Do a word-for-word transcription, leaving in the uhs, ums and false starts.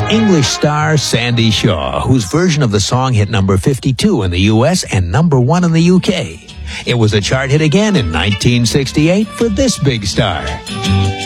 English star Sandy Shaw, whose version of the song hit number fifty-two in the U S and number one in the U K. It was a chart hit again in nineteen sixty-eight for this big star.